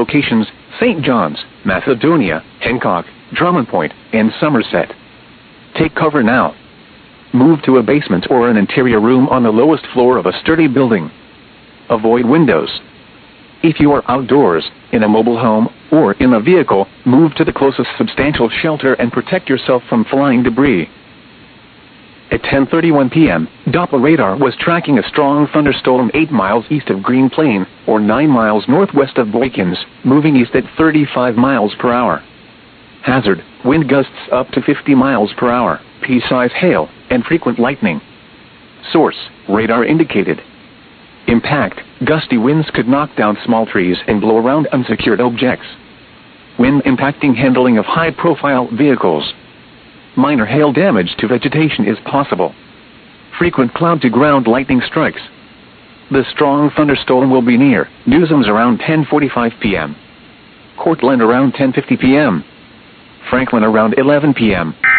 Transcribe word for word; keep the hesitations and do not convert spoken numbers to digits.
locations: Saint John's, Macedonia, Hancock, Drummond Point, and Somerset. Take cover now. Move to a basement or an interior room on the lowest floor of a sturdy building. Avoid windows. If you are outdoors, in a mobile home, or in a vehicle, move to the closest substantial shelter and protect yourself from flying debris. At ten thirty-one p m, Doppler radar was tracking a strong thunderstorm eight miles east of Green Plain, or nine miles northwest of Boykins, moving east at thirty-five miles per hour. Hazard: wind gusts up to fifty miles per hour, pea-size hail, and frequent lightning. Source: radar indicated. Impact: gusty winds could knock down small trees and blow around unsecured objects. Wind impacting handling of high-profile vehicles. Minor hail damage to vegetation is possible. Frequent cloud-to-ground lightning strikes. The strong thunderstorm will be near Newsoms around ten forty-five p m Cortland around ten fifty p m Franklin around eleven p m